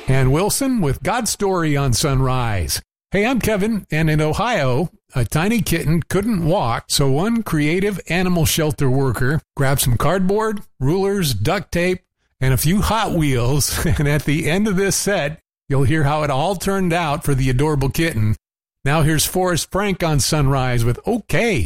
and Wilson with God's Story on Sunrise. Hey, I'm Kevin, and in Ohio, a tiny kitten couldn't walk, so one creative animal shelter worker grabbed some cardboard, rulers, duct tape, and a few Hot Wheels, and at the end of this set, you'll hear how it all turned out for the adorable kitten. Now here's Forrest Frank on Sunrise with OK.